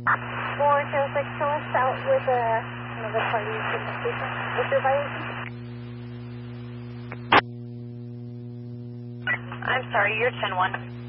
406, us out with another party in the station. What's your violation? I'm sorry, you're 10-1.